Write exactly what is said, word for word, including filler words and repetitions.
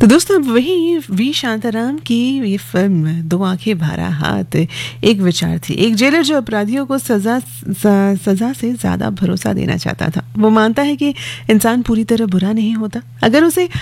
तो दोस्तों वही वी शांताराम की ये फिल्म दो आंखें भरा हाथ एक विचार थी। एक जेलर जो अपराधियों को सजा स- सजा से ज्यादा भरोसा देना चाहता था। वो मानता है कि इंसान पूरी तरह बुरा नहीं होता, अगर उसे